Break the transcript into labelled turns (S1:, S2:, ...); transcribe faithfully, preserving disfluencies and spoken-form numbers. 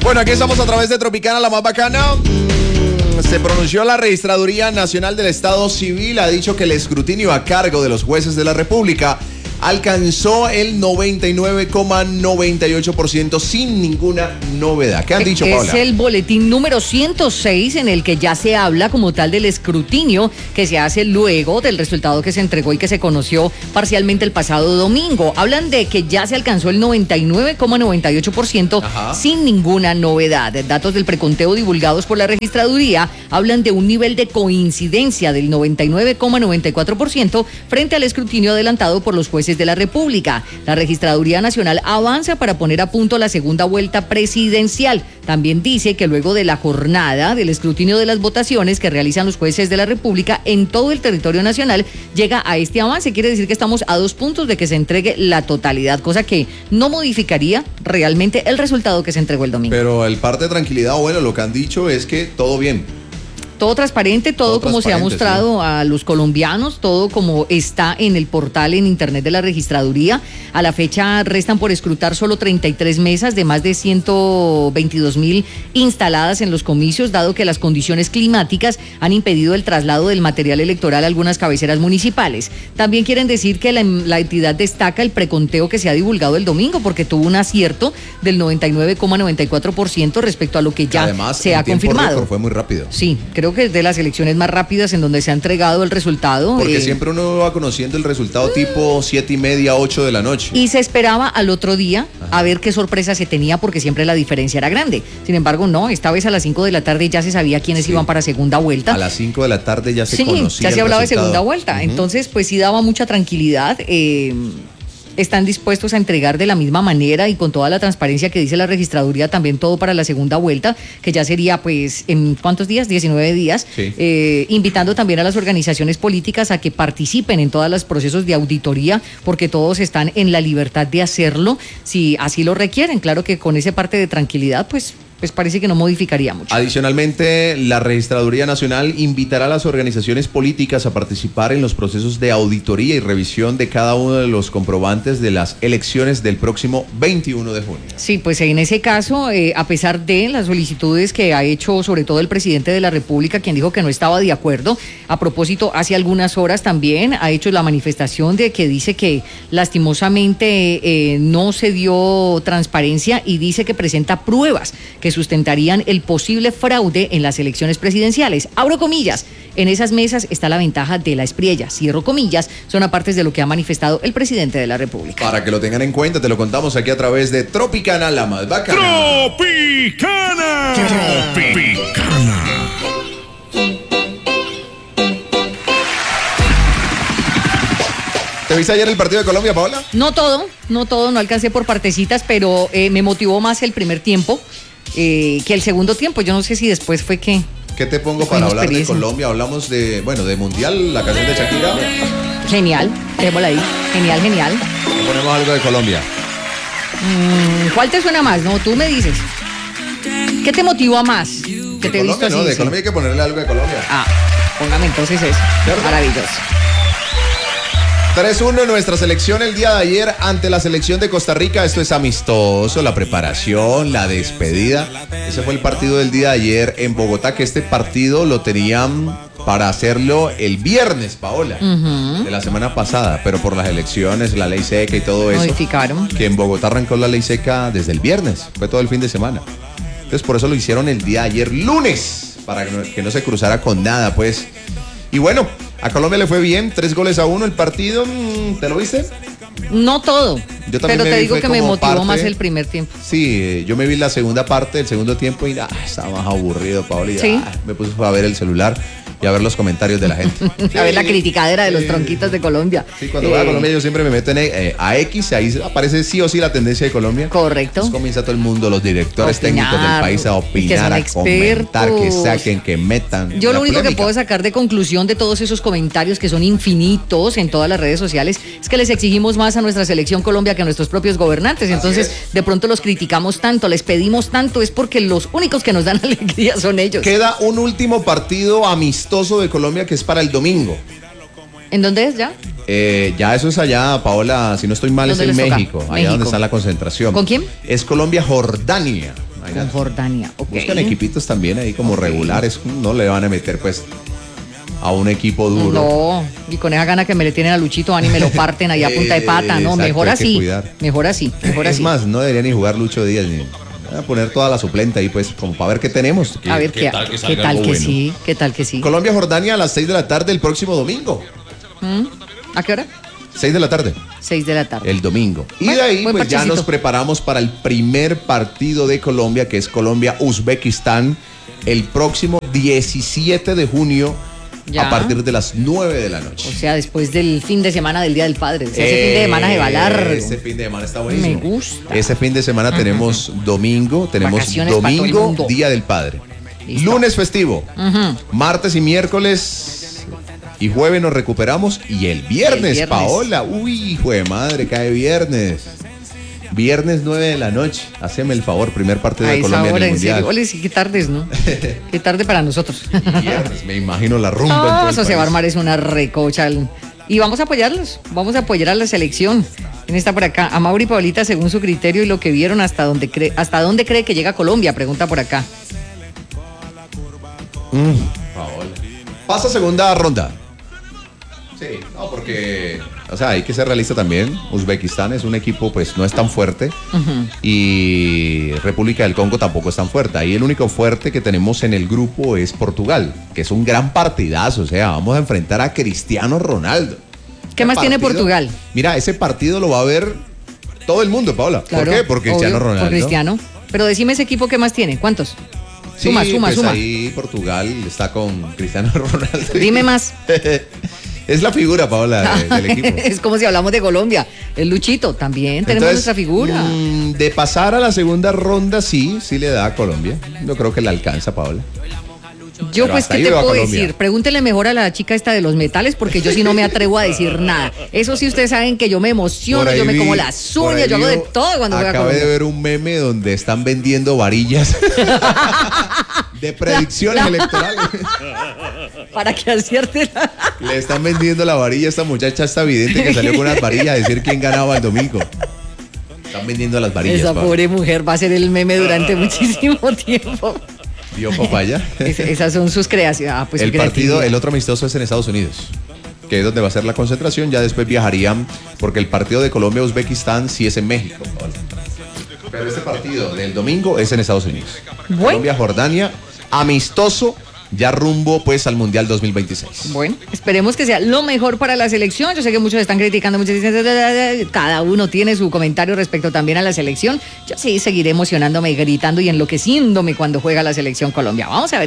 S1: Bueno, aquí estamos a través de Tropicana, la más bacana. Mm, se pronunció la Registraduría Nacional del Estado Civil, ha dicho que el escrutinio a cargo de los jueces de la República alcanzó el noventa y nueve coma noventa y ocho por ciento sin ninguna novedad. ¿Qué han dicho, Paola?
S2: Es el boletín número ciento seis en el que ya se habla como tal del escrutinio que se hace luego del resultado que se entregó y que se conoció parcialmente el pasado domingo. Hablan de que ya se alcanzó el noventa y nueve coma noventa y ocho por ciento sin ninguna novedad. Datos del preconteo divulgados por la registraduría hablan de un nivel de coincidencia del noventa y nueve coma noventa y cuatro por ciento frente al escrutinio adelantado por los jueces de la República. La Registraduría Nacional avanza para poner a punto la segunda vuelta presidencial. También dice que luego de la jornada del escrutinio de las votaciones que realizan los jueces de la República en todo el territorio nacional, llega a este avance. Quiere decir que estamos a dos puntos de que se entregue la totalidad, cosa que no modificaría realmente el resultado que se entregó el domingo.
S1: Pero el parte de tranquilidad, bueno, lo que han dicho es que todo bien.
S2: Todo transparente, todo, todo como transparente, se ha mostrado sí. a los colombianos, todo como está en el portal en internet de la registraduría. A la fecha restan por escrutar solo treinta y tres mesas de más de ciento veintidós mil instaladas en los comicios, dado que las condiciones climáticas han impedido el traslado del material electoral a algunas cabeceras municipales. También quieren decir que la, la entidad destaca el preconteo que se ha divulgado el domingo, porque tuvo un acierto del noventa y nueve coma noventa y cuatro por ciento respecto a lo que ya
S1: Además,
S2: se ha confirmado.
S1: Récord, fue muy rápido.
S2: Sí, creo que es de las elecciones más rápidas en donde se ha entregado el resultado.
S1: Porque
S2: eh,
S1: siempre uno va conociendo el resultado tipo siete y media, ocho de la noche.
S2: Y se esperaba al otro día Ajá. a ver qué sorpresa se tenía, porque siempre la diferencia era grande. Sin embargo, no, esta vez a las cinco de la tarde ya se sabía quiénes sí. iban para segunda vuelta.
S1: A las cinco de la tarde ya se
S2: sí,
S1: conocía
S2: ya se hablaba
S1: resultado.
S2: de segunda vuelta. Uh-huh. Entonces, pues sí daba mucha tranquilidad. Eh, están dispuestos a entregar de la misma manera y con toda la transparencia que dice la registraduría también todo para la segunda vuelta, que ya sería pues en ¿cuántos días? diecinueve días,
S1: sí.
S2: eh, invitando también a las organizaciones políticas a que participen en todos los procesos de auditoría, porque todos están en la libertad de hacerlo si así lo requieren. Claro que con ese parte de tranquilidad pues pues parece que no modificaría mucho.
S1: Adicionalmente, la Registraduría Nacional invitará a las organizaciones políticas a participar en los procesos de auditoría y revisión de cada uno de los comprobantes de las elecciones del próximo veintiuno de junio.
S2: Sí, pues en ese caso, eh, a pesar de las solicitudes que ha hecho sobre todo el presidente de la República, quien dijo que no estaba de acuerdo, a propósito, hace algunas horas también ha hecho la manifestación de que dice que lastimosamente eh, no se dio transparencia y dice que presenta pruebas que sustentarían el posible fraude en las elecciones presidenciales. Abro comillas, en esas mesas está la ventaja de la espriella. Cierro comillas, son apartes de lo que ha manifestado el presidente de la República.
S1: Para que lo tengan en cuenta, te lo contamos aquí a través de Tropicana, la más bacana.
S3: ¡Tropicana! ¡Tropicana!
S1: ¿Te viste ayer el partido de Colombia, Paola?
S2: No todo, no todo, no alcancé por partecitas, pero eh, me motivó más el primer tiempo eh, que el segundo tiempo. Yo no sé si después fue que...
S1: ¿Qué te pongo para hablar de Colombia? Hablamos de, bueno, de Mundial, la canción de Shakira.
S2: Genial, démosla ahí. Genial, genial.
S1: Ponemos algo de Colombia.
S2: Mm, ¿Cuál te suena más? No, tú me dices. ¿Qué te motiva más? ¿Qué te he visto así?
S1: No, de
S2: sí.
S1: Colombia hay que ponerle algo de Colombia.
S2: Ah, póngame entonces eso. ¿Cierto? Maravilloso.
S1: tres uno nuestra selección el día de ayer ante la selección de Costa Rica. Esto es amistoso, la preparación, la despedida. Ese fue el partido del día de ayer en Bogotá, que este partido lo tenían para hacerlo el viernes, Paola, uh-huh. de la semana pasada, pero por las elecciones, la ley seca y todo eso,
S2: modificaron.
S1: Que en Bogotá arrancó la ley seca desde el viernes, fue todo el fin de semana. Entonces por eso lo hicieron el día de ayer, lunes, para que no, que no se cruzara con nada, pues. Y bueno, a Colombia le fue bien, tres goles a uno el partido. ¿Te lo viste?
S2: No todo,
S1: yo
S2: pero te
S1: vi,
S2: digo que me motivó
S1: parte,
S2: más el primer tiempo.
S1: Sí, yo me vi la segunda parte, el segundo tiempo y ah, estaba más aburrido, Paola. Y
S2: ¿Sí?
S1: ah, me puse a ver el celular y a ver los comentarios de la gente.
S2: A ver la criticadera de los tronquitos de Colombia.
S1: Sí, cuando eh, voy a Colombia yo siempre me meto en eh, a X, ahí aparece sí o sí la tendencia de Colombia.
S2: Correcto.
S1: Entonces comienza todo el mundo, los directores opinar, técnicos del país a opinar, a comentar, que saquen, que metan.
S2: Yo lo único polémica. que puedo sacar de conclusión de todos esos comentarios que son infinitos en todas las redes sociales es que les exigimos más a nuestra selección Colombia que a nuestros propios gobernantes. Entonces, de pronto los criticamos tanto, les pedimos tanto, es porque los únicos que nos dan alegría son ellos.
S1: Queda un último partido amistoso de Colombia que es para el domingo.
S2: ¿En dónde es ya?
S1: Eh, ya eso es allá, Paola, si no estoy mal, es en México, allá
S2: México.
S1: donde está la concentración.
S2: ¿Con quién?
S1: Es Colombia-Jordania.
S2: con Jordania. Okay.
S1: Buscan equipitos también ahí como okay. regulares, no le van a meter pues a un equipo duro.
S2: No, y con esa gana que me le tienen a Luchito, van y me lo parten ahí a punta de pata, no, exacto, mejor así, mejor así, mejor
S1: es
S2: así.
S1: Es más, no debería ni jugar Lucho Díaz, ni a poner toda la suplente ahí pues, como para ver qué tenemos.
S2: A ver qué, qué tal que, qué tal que bueno. sí, qué tal que sí.
S1: Colombia-Jordania a las seis de la tarde el próximo domingo.
S2: ¿Mm? ¿A qué hora?
S1: seis de la tarde.
S2: seis de la tarde.
S1: El domingo. Y bueno, de ahí pues parchecito. Ya nos preparamos para el primer partido de Colombia, que es Colombia-Uzbekistán, el próximo diecisiete de junio ya. A partir de las nueve de la noche.
S2: O sea, después del fin de semana del Día del Padre. O sea, ese eh, fin de semana se va largo.
S1: Ese fin de semana está buenísimo.
S2: Me gusta.
S1: Ese fin de semana tenemos uh-huh. domingo, tenemos
S2: vacaciones
S1: domingo, Día del Padre. Listo. Lunes festivo.
S2: Uh-huh.
S1: Martes y miércoles y jueves nos recuperamos. Y el viernes, el viernes. Paola. Uy, hijo de madre, cae viernes. Viernes nueve de la noche. Haceme el favor, primer partido
S2: a
S1: de Colombia
S2: hora,
S1: en el Mundial.
S2: Ole, sí, qué tardes, ¿no? Qué tarde para nosotros.
S1: Viernes, me imagino la rumba.
S2: No,
S1: en todo el
S2: eso
S1: país.
S2: se va a armar, es una recocha. Y vamos a apoyarlos, vamos a apoyar a la selección. ¿Quién está por acá? A Mauri y Paulita, según su criterio y lo que vieron, ¿hasta dónde cree, hasta dónde cree que llega Colombia? Pregunta por acá.
S1: Mm, Paola. Pasa segunda ronda. Sí, no, porque, o sea, hay que ser realista también. Uzbekistán es un equipo, pues, no es tan fuerte. Uh-huh. Y República del Congo tampoco es tan fuerte. Ahí el único fuerte que tenemos en el grupo es Portugal, que es un gran partidazo. O sea, vamos a enfrentar a Cristiano Ronaldo.
S2: ¿Qué más
S1: partido,
S2: tiene Portugal?
S1: Mira, ese partido lo va a ver todo el mundo, Paola.
S2: Claro,
S1: ¿por qué? Por Cristiano
S2: obvio,
S1: Ronaldo.
S2: Por Cristiano. Pero decime ese equipo, ¿qué más tiene? ¿Cuántos?
S1: Sí,
S2: suma, suma,
S1: pues
S2: suma.
S1: Ahí Portugal está con Cristiano Ronaldo.
S2: Dime más.
S1: Es la figura, Paola, de, del equipo.
S2: Es como si hablamos de Colombia. El Luchito, también tenemos
S1: Entonces,
S2: nuestra figura.
S1: Mmm, de pasar a la segunda ronda, sí, sí le da a Colombia. Yo creo que le alcanza, Paola.
S2: Yo Pero pues, ¿qué te puedo decir? Pregúntele mejor a la chica esta de los metales, porque yo sí no me atrevo a decir nada. Eso sí, ustedes saben que yo me emociono, yo me como las uñas, yo hago de todo cuando voy a Colombia.
S1: Acabé de ver un meme donde están vendiendo varillas de predicciones la, la... electorales.
S2: Para que acierte la...
S1: Le están vendiendo la varilla a esta muchacha, esta vidente que salió con unas varillas a decir quién ganaba el domingo. Están vendiendo las varillas.
S2: Esa pobre mujer va a ser el meme durante muchísimo tiempo.
S1: ¿Vio papaya?
S2: Es, esas son sus creaciones. Ah, pues
S1: el partido, el otro amistoso es en Estados Unidos, que es donde va a ser la concentración. Ya después viajarían, porque el partido de Colombia-Uzbekistán sí es en México. Pero este partido del domingo es en Estados Unidos. Bueno. Colombia-Jordania, amistoso, ya rumbo pues al Mundial dos mil veintiséis.
S2: Bueno, esperemos que sea lo mejor para la selección. Yo sé que muchos están criticando, muchos dicen, cada uno tiene su comentario respecto también a la selección. Yo sí seguiré emocionándome, gritando y enloqueciéndome cuando juega la selección Colombia. Vamos a ver.